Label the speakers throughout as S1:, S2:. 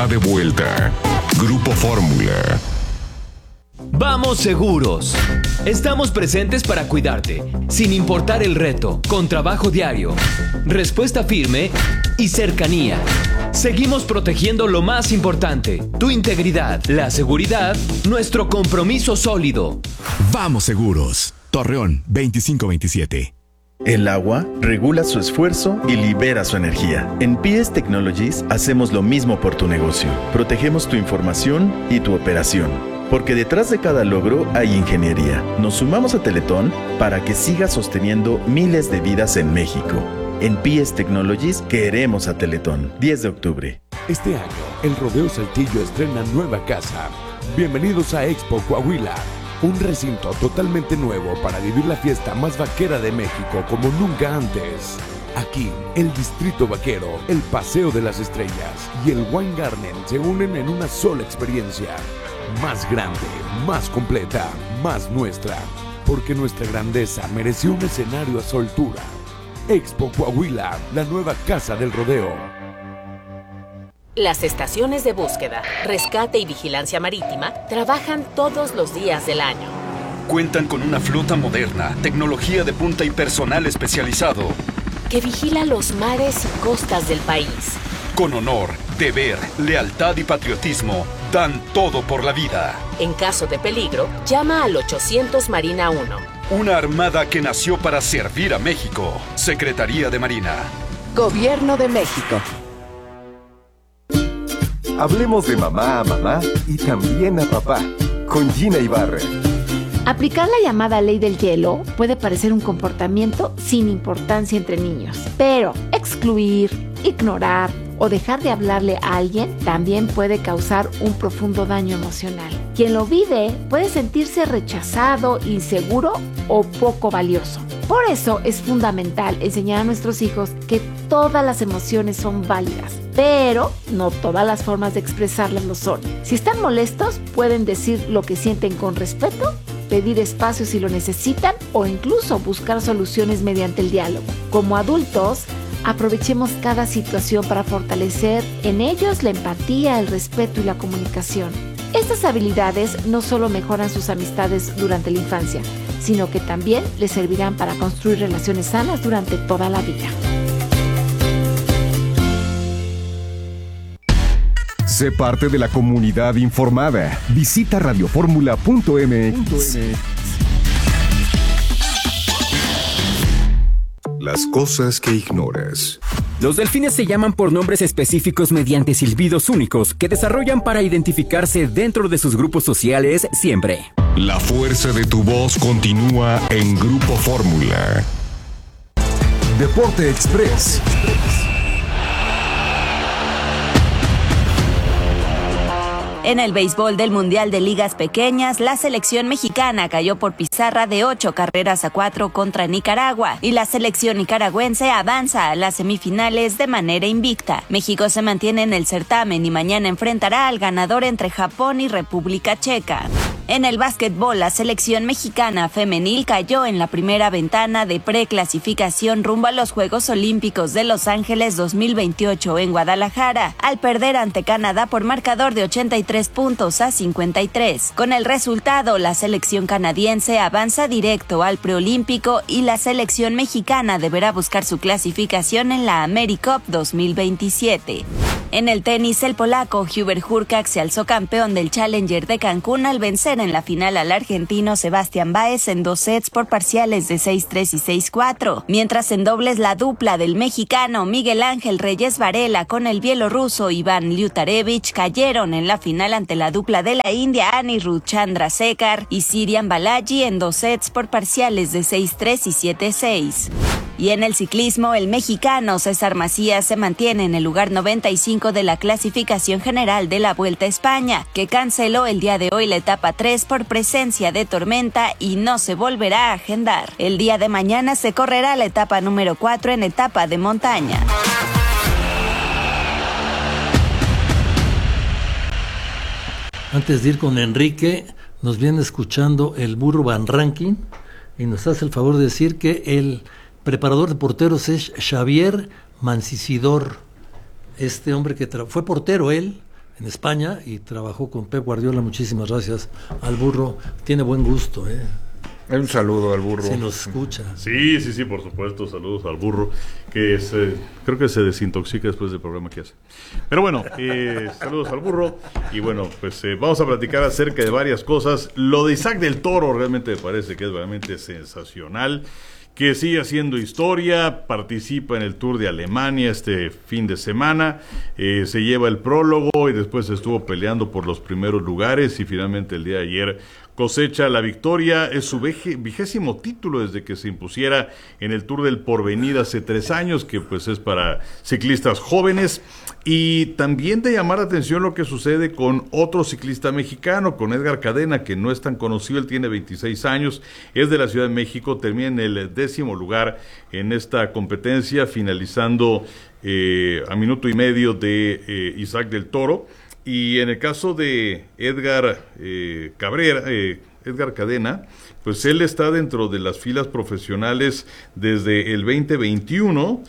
S1: De vuelta. Grupo Fórmula.
S2: Vamos seguros. Estamos presentes para cuidarte, sin importar el reto, con trabajo diario, respuesta firme y cercanía. Seguimos protegiendo lo más importante, tu integridad, la seguridad, nuestro compromiso sólido.
S3: Vamos seguros. Torreón 2527.
S4: El agua regula su esfuerzo y libera su energía. En PS Technologies hacemos lo mismo por tu negocio. Protegemos tu información y tu operación. Porque detrás de cada logro hay ingeniería. Nos sumamos a Teletón para que siga sosteniendo miles de vidas en México. En PS Technologies queremos a Teletón. 10 de octubre.
S5: Este año, el Rodeo Saltillo estrena nueva casa. Bienvenidos a Expo Coahuila. Un recinto totalmente nuevo para vivir la fiesta más vaquera de México como nunca antes. Aquí, el Distrito Vaquero, el Paseo de las Estrellas y el Wine Garden se unen en una sola experiencia. Más grande, más completa, más nuestra. Porque nuestra grandeza mereció un escenario a su altura. Expo Coahuila, la nueva casa del rodeo.
S6: Las estaciones de búsqueda, rescate y vigilancia marítima trabajan todos los días del año.
S7: Cuentan con una flota moderna, tecnología de punta y personal especializado
S6: que vigila los mares y costas del país.
S7: Con honor, deber, lealtad y patriotismo, dan todo por la vida.
S6: En caso de peligro, llama al 800 Marina 1.
S7: Una armada que nació para servir a México. Secretaría de Marina.
S8: Gobierno de México.
S9: Hablemos de mamá a mamá y también a papá, con Gina Ibarra.
S10: Aplicar la llamada ley del hielo puede parecer un comportamiento sin importancia entre niños, pero excluir, ignorar o dejar de hablarle a alguien también puede causar un profundo daño emocional. Quien lo vive puede sentirse rechazado, inseguro o poco valioso. Por eso es fundamental enseñar a nuestros hijos que todas las emociones son válidas, pero no todas las formas de expresarlas lo son. Si están molestos, pueden decir lo que sienten con respeto, pedir espacio si lo necesitan o incluso buscar soluciones mediante el diálogo. Como adultos, aprovechemos cada situación para fortalecer en ellos la empatía, el respeto y la comunicación. Estas habilidades no solo mejoran sus amistades durante la infancia, sino que también les servirán para construir relaciones sanas durante toda la vida.
S1: Sé parte de la comunidad informada. Visita radioformula.mx. Las cosas que ignoras.
S11: Los delfines se llaman por nombres específicos mediante silbidos únicos que desarrollan para identificarse dentro de sus grupos sociales siempre.
S1: La fuerza de tu voz continúa en Grupo Fórmula.
S3: Deporte Express.
S12: En el béisbol del Mundial de Ligas Pequeñas, la selección mexicana cayó por pizarra de 8-4 contra Nicaragua y la selección nicaragüense avanza a las semifinales de manera invicta. México se mantiene en el certamen y mañana enfrentará al ganador entre Japón y República Checa. En el básquetbol, la selección mexicana femenil cayó en la primera ventana de preclasificación rumbo a los Juegos Olímpicos de Los Ángeles 2028 en Guadalajara, al perder ante Canadá por marcador de 83-53. Con el resultado, la selección canadiense avanza directo al preolímpico y la selección mexicana deberá buscar su clasificación en la AmeriCup 2027. En el tenis, el polaco Hubert Hurkacz se alzó campeón del Challenger de Cancún al vencer en la final al argentino Sebastián Báez en 2 sets por parciales de 6-3 y 6-4, mientras en dobles la dupla del mexicano Miguel Ángel Reyes Varela con el bielorruso Iván Liutarevich cayeron en la final ante la dupla de la India Anirudh Chandrasekhar y Sirian Balaji en 2 sets por parciales de 6-3 y 7-6. Y en el ciclismo, el mexicano César Macías se mantiene en el lugar 95 de la clasificación general de la Vuelta a España, que canceló el día de hoy la etapa 3 por presencia de tormenta y no se volverá a agendar. El día de mañana se correrá la etapa número 4 en etapa de montaña.
S13: Antes de ir con Enrique, nos viene escuchando el Burro Van Rankin y nos hace el favor de decir que el preparador de porteros es Xavier Mancisidor, este hombre que fue portero él España y trabajó con Pep Guardiola. Muchísimas gracias al burro. Tiene buen gusto,
S14: Un saludo al burro.
S13: Se nos escucha.
S15: Sí, por supuesto. Saludos al burro, que creo que se desintoxica después del programa que hace. Pero bueno, saludos al burro. Y bueno, pues vamos a platicar acerca de varias cosas. Lo de Isaac del Toro realmente me parece que es realmente sensacional, que sigue haciendo historia, participa en el Tour de Alemania este fin de semana, se lleva el prólogo y después estuvo peleando por los primeros lugares y finalmente el día de ayer cosecha la victoria. Es su 20º título desde que se impusiera en el Tour del Porvenir hace 3 años, que pues es para ciclistas jóvenes. Y también de llamar la atención lo que sucede con otro ciclista mexicano, con Edgar Cadena, que no es tan conocido. Él tiene 26 años, es de la Ciudad de México, termina en el 10º lugar en esta competencia, finalizando a minuto y medio de Isaac del Toro. Y en el caso de Edgar Cadena, pues él está dentro de las filas profesionales desde el 2021,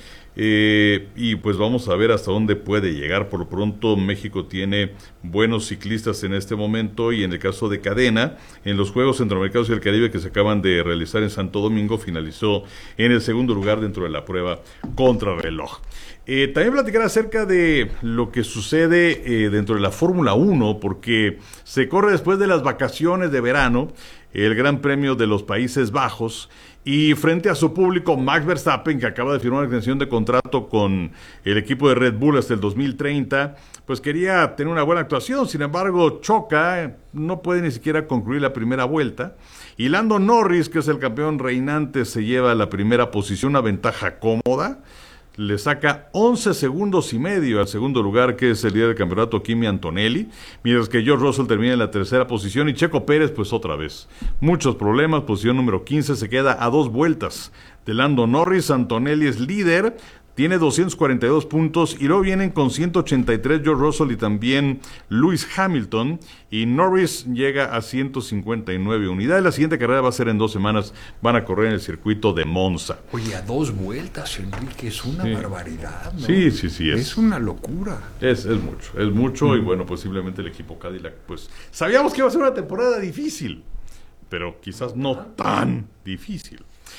S15: y pues vamos a ver hasta dónde puede llegar. Por lo pronto México tiene buenos ciclistas en este momento, y en el caso de Cadena, en los Juegos Centroamericanos y del Caribe que se acaban de realizar en Santo Domingo, finalizó en el 2º lugar dentro de la prueba contrarreloj. También platicar acerca de lo que sucede dentro de la Fórmula 1, porque se corre después de las vacaciones de verano el Gran Premio de los Países Bajos, y frente a su público, Max Verstappen, que acaba de firmar una extensión de contrato con el equipo de Red Bull hasta el 2030, pues quería tener una buena actuación. Sin embargo, choca, no puede ni siquiera concluir la primera vuelta, y Lando Norris, que es el campeón reinante, se lleva la primera posición, una ventaja cómoda. Le saca 11 segundos y medio al segundo lugar, que es el líder del campeonato, Kimi Antonelli, mientras que George Russell termina en la 3ª posición, y Checo Pérez, pues otra vez, muchos problemas, posición número 15, se queda a 2 vueltas de Lando Norris. Antonelli es líder, tiene 242 puntos, y luego vienen con 183 George Russell y también Lewis Hamilton, y Norris llega a 159 unidades. La siguiente carrera va a ser en 2 semanas, van a correr en el circuito de Monza.
S14: Oye, a 2 vueltas, Enrique, es una barbaridad, ¿no?
S15: Sí,
S14: es una locura.
S15: Es mucho, y bueno, posiblemente el equipo Cadillac, pues sabíamos que iba a ser una temporada difícil, pero quizás no tan difícil.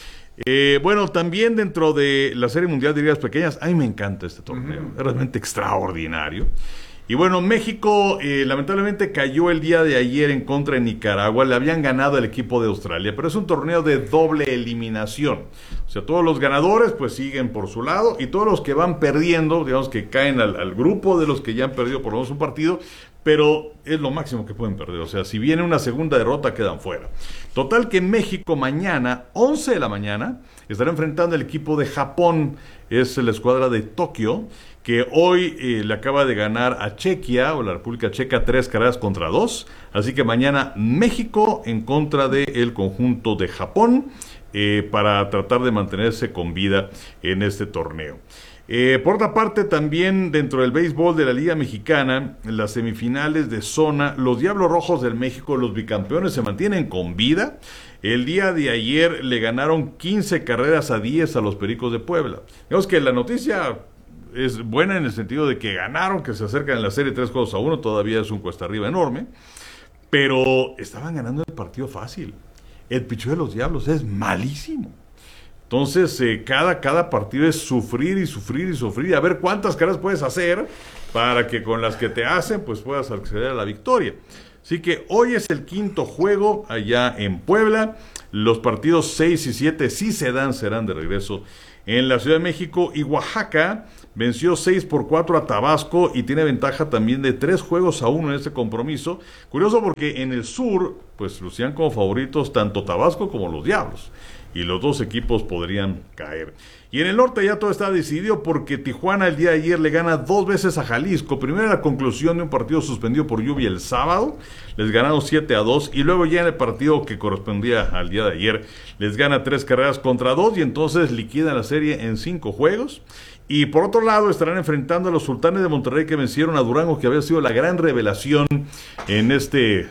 S15: Bueno, también dentro de la Serie Mundial de Ligas Pequeñas, a mí me encanta este torneo, es realmente extraordinario. Y bueno, México lamentablemente cayó el día de ayer en contra de Nicaragua. Le habían ganado al equipo de Australia, pero es un torneo de doble eliminación. O sea, todos los ganadores pues siguen por su lado, y todos los que van perdiendo, digamos que caen al grupo de los que ya han perdido por lo menos un partido, pero es lo máximo que pueden perder. O sea, si viene una segunda derrota, quedan fuera. Total que México mañana, 11 de la mañana, estará enfrentando al equipo de Japón. Es la escuadra de Tokio, que hoy le acaba de ganar a Chequia, o la República Checa, 3-2. Así que mañana México en contra del conjunto de Japón, para tratar de mantenerse con vida en este torneo. Por otra parte, también dentro del béisbol de la Liga Mexicana, en las semifinales de zona, los Diablos Rojos del México, los bicampeones, se mantienen con vida. El día de ayer le ganaron 15-10 a los Pericos de Puebla. Digamos que la noticia es buena en el sentido de que ganaron, que se acercan en la serie 3-1, todavía es un cuesta arriba enorme, pero estaban ganando el partido fácil. El picheo de los Diablos es malísimo. Entonces, cada partido es sufrir y sufrir y sufrir, a ver cuántas carreras puedes hacer para que con las que te hacen, pues puedas acceder a la victoria. Así que hoy es el 5º juego allá en Puebla. Los partidos 6 y 7, si se dan, serán de regreso en la Ciudad de México. Y Oaxaca venció 6-4 a Tabasco y tiene ventaja también de 3-1 en este compromiso. Curioso porque en el sur, pues lucían como favoritos tanto Tabasco como los Diablos, y los dos equipos podrían caer. Y en el norte ya todo está decidido, porque Tijuana el día de ayer le gana 2 veces a Jalisco. Primero la conclusión de un partido suspendido por lluvia el sábado, les ganaron 7-2, y luego ya en el partido que correspondía al día de ayer, les gana 3-2, y entonces liquidan la serie en 5 juegos. Y por otro lado estarán enfrentando a los Sultanes de Monterrey, que vencieron a Durango, que había sido la gran revelación en este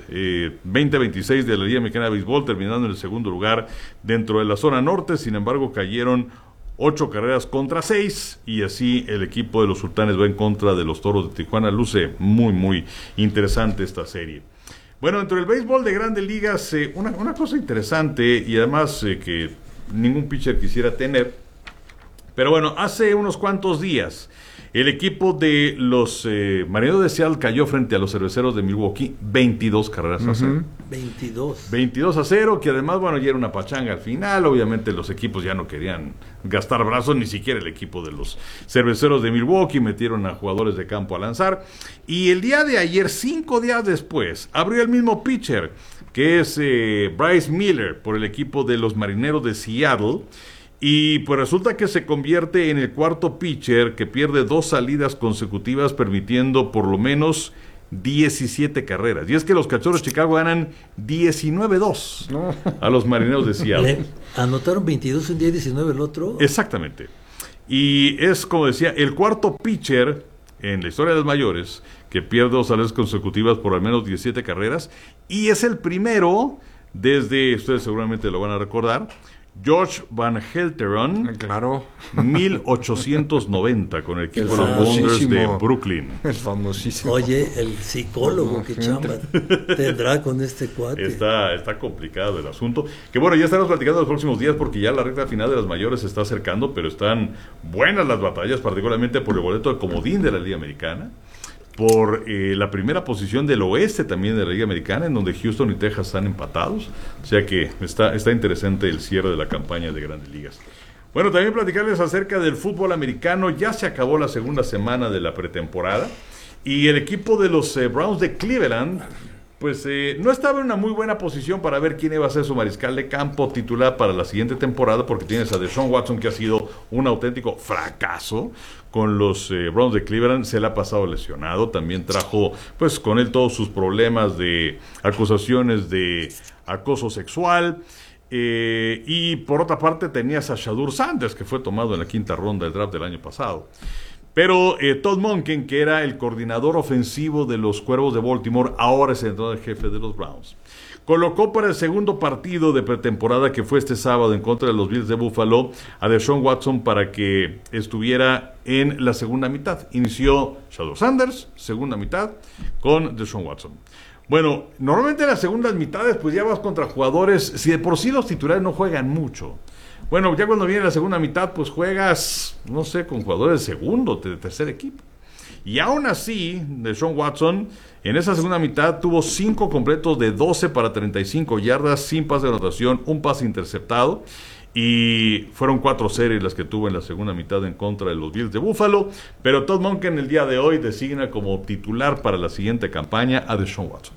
S15: 2026 de la Liga Mexicana de Béisbol, terminando en el segundo lugar dentro de la zona norte. Sin embargo, cayeron 8 carreras contra 6, y así el equipo de los Sultanes va en contra de los Toros de Tijuana. Luce muy, muy interesante esta serie. Bueno, dentro del béisbol de Grandes Ligas, una cosa interesante, y además que ningún pitcher quisiera tener, pero bueno, hace unos cuantos días el equipo de los Marineros de Seattle cayó frente a los Cerveceros de Milwaukee 22 carreras a 0. 22 a 0, que además, bueno, ya era una pachanga al final. Obviamente los equipos ya no querían gastar brazos, ni siquiera el equipo de los Cerveceros de Milwaukee. Metieron a jugadores de campo a lanzar. Y el día de ayer, 5 días después, abrió el mismo pitcher, que es Bryce Miller, por el equipo de los Marineros de Seattle. Y pues resulta que se convierte en el cuarto pitcher que pierde 2 salidas consecutivas, permitiendo por lo menos 17 carreras. Y es que los Cachorros de Chicago ganan 19-2 a los Marineros de Seattle.
S13: ¿Anotaron 22 un día y 19 el otro?
S15: Exactamente. Y es, como decía, el cuarto pitcher en la historia de los mayores que pierde 2 salidas consecutivas por al menos 17 carreras. Y es el primero desde, ustedes seguramente lo van a recordar, George Van Helteron,
S14: claro,
S15: 1890 con el equipo de los Bombers de Brooklyn.
S14: El famosísimo.
S13: Oye, el psicólogo que chamba tendrá con este cuate.
S15: Está complicado el asunto. Que bueno, ya estaremos platicando los próximos días porque ya la recta final de las mayores se está acercando, pero están buenas las batallas, particularmente por el boleto de comodín de la Liga Americana, por la primera posición del oeste también de la Liga Americana, en donde Houston y Texas están empatados. O sea que está interesante el cierre de la campaña de Grandes Ligas. Bueno, también platicarles acerca del fútbol americano. Ya se acabó la segunda semana de la pretemporada y el equipo de los Browns de Cleveland pues no estaba en una muy buena posición para ver quién iba a ser su mariscal de campo titular para la siguiente temporada, porque tienes a Deshaun Watson, que ha sido un auténtico fracaso con los Browns de Cleveland. Se le ha pasado lesionado, también trajo pues con él todos sus problemas de acusaciones de acoso sexual. Y por otra parte tenías a Shadur Sanders, que fue tomado en la 5ª ronda del draft del año pasado. Pero Todd Monken, que era el coordinador ofensivo de los Cuervos de Baltimore, ahora es el entrenador jefe de los Browns, colocó para el segundo partido de pretemporada, que fue este sábado en contra de los Bills de Buffalo, a Deshaun Watson para que estuviera en la segunda mitad. Inició Shadur Sanders, segunda mitad, con Deshaun Watson. Bueno, normalmente en las segundas mitades pues ya vas contra jugadores, si de por sí los titulares no juegan mucho. Bueno, ya cuando viene la segunda mitad, pues juegas, no sé, con jugadores de segundo, de tercer equipo. Y aún así, Deshaun Watson, en esa segunda mitad, tuvo 5 completos de 12 para 35 yardas, sin pase de anotación, un pase interceptado. Y fueron 4 series las que tuvo en la segunda mitad en contra de los Bills de Buffalo. Pero Todd Monken el día de hoy designa como titular para la siguiente campaña a Deshaun Watson.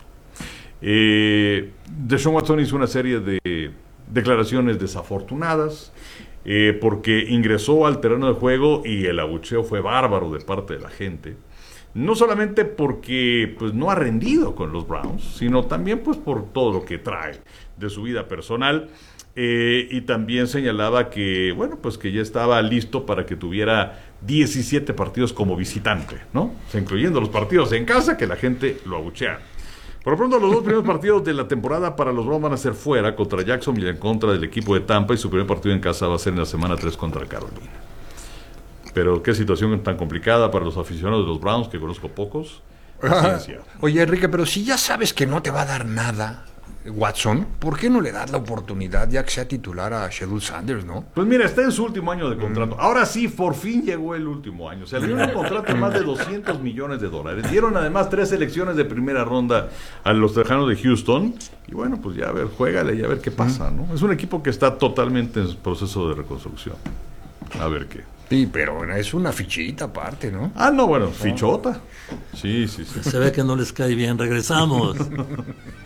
S15: Deshaun Watson hizo una serie de declaraciones desafortunadas porque ingresó al terreno de juego y el abucheo fue bárbaro de parte de la gente, no solamente porque pues no ha rendido con los Browns, sino también pues por todo lo que trae de su vida personal, y también señalaba que bueno, pues que ya estaba listo para que tuviera 17 partidos como visitante, ¿no? O sea, incluyendo los partidos en casa, que la gente lo abuchea. Por lo pronto, los 2 primeros partidos de la temporada para los Browns van a ser fuera, contra Jacksonville en contra del equipo de Tampa, y su primer partido en casa va a ser en la semana 3 contra Carolina. Pero qué situación tan complicada para los aficionados de los Browns, que conozco pocos.
S14: Oye, Enrique, pero si ya sabes que no te va a dar nada Watson, ¿por qué no le das la oportunidad ya que sea titular a Shadur Sanders, no?
S15: Pues mira, está en su último año de contrato. Ahora sí, por fin llegó el último año. Se le dio un contrato de más de $200 millones. Dieron además 3 selecciones de primera ronda a los Tejanos de Houston. Y bueno, pues ya a ver, juégale y a ver qué pasa, ¿no? Es un equipo que está totalmente en proceso de reconstrucción. A ver qué.
S14: Sí, pero es una fichita aparte, ¿no?
S15: Ah, no, bueno, fichota. Sí.
S13: Se ve que no les cae bien. Regresamos.